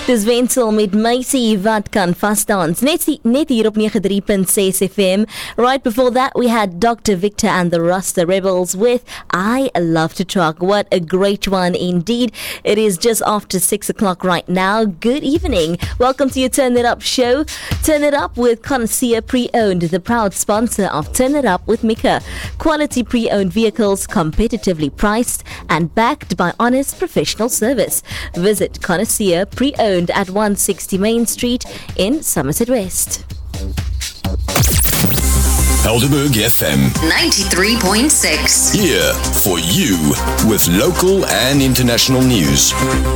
Dis Wenzel met Meisie wat kan vasdans. Net hier op 93.6 FM. Right before that we had Dr. Victor and the Rasta Rebels with I Love to Truck. What a great one indeed. It is just after 6 o'clock right now. Good evening. Welcome to your Turn It Up show. Turn It Up with Connoisseur Pre-Owned, the proud sponsor of Turn It Up with Mika. Quality pre-owned vehicles, competitively priced and backed by honest professional service. Visit Connoisseur Pre-Owned at 160 Main Street in Somerset West. Helderberg FM 93.6. here for you with local and international news.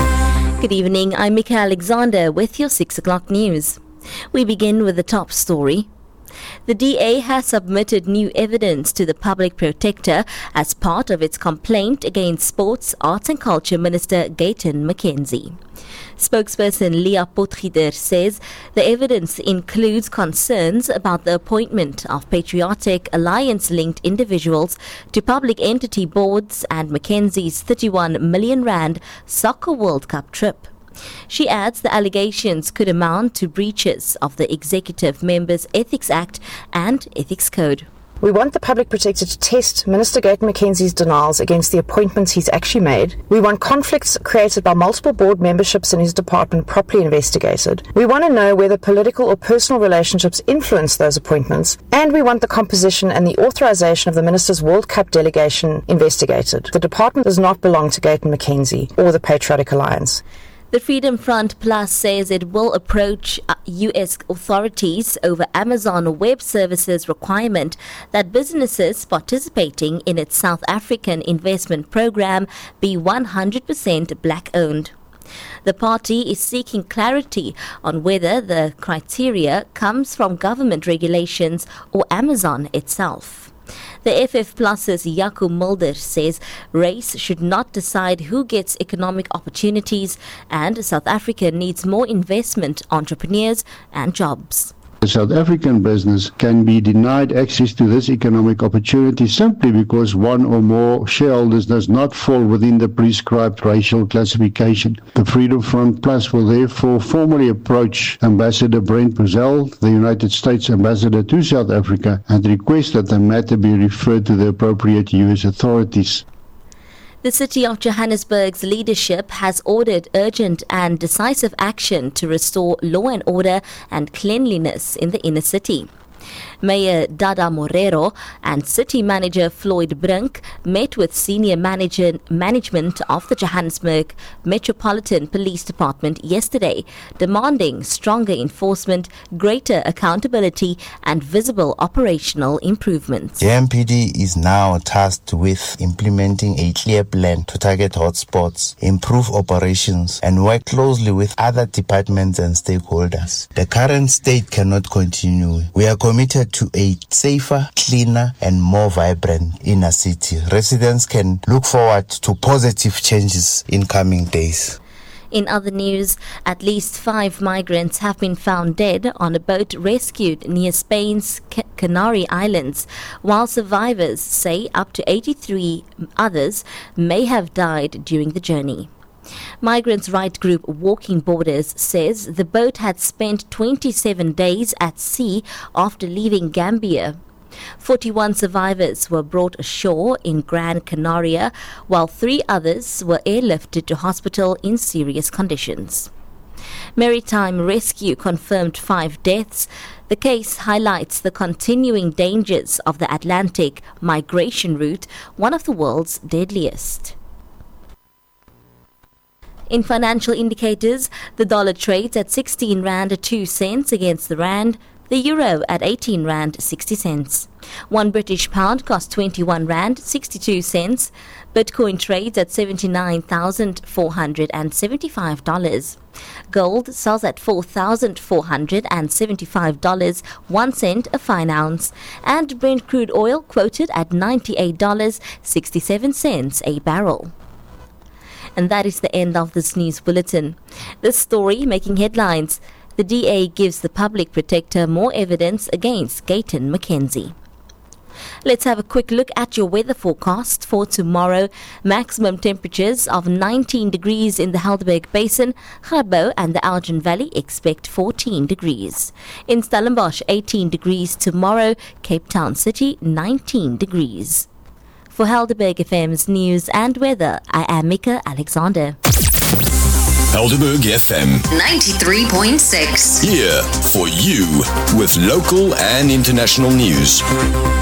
Good evening, I'm Mika Alexander with your 6 o'clock news. We begin with the top story. The DA has submitted new evidence to the Public Protector as part of its complaint against Sports, Arts and Culture Minister Gayton McKenzie. Spokesperson Leah Potgieter says the evidence includes concerns about the appointment of patriotic alliance-linked individuals to public entity boards and McKenzie's 31 million rand Soccer World Cup trip. She adds the allegations could amount to breaches of the Executive Members Ethics Act and Ethics Code. We want the Public Protector to test Minister Gayton McKenzie's denials against the appointments he's actually made. We want conflicts created by multiple board memberships in his department properly investigated. We want to know whether political or personal relationships influence those appointments. And we want the composition and the authorization of the Minister's World Cup delegation investigated. The department does not belong to Gayton McKenzie or the Patriotic Alliance. The Freedom Front Plus says it will approach U.S. authorities over Amazon Web Services requirement that businesses participating in its South African investment program be 100% black-owned. The party is seeking clarity on whether the criteria comes from government regulations or Amazon itself. The FF Plus's Jaco Mulder says race should not decide who gets economic opportunities and South Africa needs more investment, entrepreneurs and jobs. The South African business can be denied access to this economic opportunity simply because one or more shareholders does not fall within the prescribed racial classification. The Freedom Front Plus will therefore formally approach Ambassador Brent Bozell, the United States Ambassador to South Africa, and request that the matter be referred to the appropriate U.S. authorities. The City of Johannesburg's leadership has ordered urgent and decisive action to restore law and order and cleanliness in the inner city. Mayor Dada Morero and City Manager Floyd Brink met with senior management of the Johannesburg Metropolitan Police Department yesterday, demanding stronger enforcement, greater accountability and visible operational improvements. The MPD is now tasked with implementing a clear plan to target hotspots, improve operations and work closely with other departments and stakeholders. The current state cannot continue. We are committed to a safer, cleaner and more vibrant inner city. Residents can look forward to positive changes in coming days. In other news, at least 5 migrants have been found dead on a boat rescued near Spain's Canary Islands, while survivors say up to 83 others may have died during the journey. Migrants' rights group Walking Borders says the boat had spent 27 days at sea after leaving Gambia. 41 survivors were brought ashore in Gran Canaria, while 3 others were airlifted to hospital in serious conditions. Maritime Rescue confirmed 5 deaths. The case highlights the continuing dangers of the Atlantic migration route, one of the world's deadliest. In financial indicators, the dollar trades at 16 Rand 2 cents against the Rand, the euro at 18 Rand 60 cents. 1 British pound costs 21 Rand 62 cents. Bitcoin trades at $79,475. Gold sells at $4,475, 1 cent a fine ounce. And Brent crude oil quoted at $98.67 a barrel. And that is the end of this news bulletin. This story making headlines. The DA gives the Public Protector more evidence against Gayton McKenzie. Let's have a quick look at your weather forecast for tomorrow. Maximum temperatures of 19 degrees in the Helderberg Basin. Grabo and the Elgin Valley expect 14 degrees. In Stellenbosch, 18 degrees tomorrow. Cape Town City, 19 degrees. For Helderberg FM's news and weather, I am Mika Alexander. Helderberg FM 93.6. here for you with local and international news.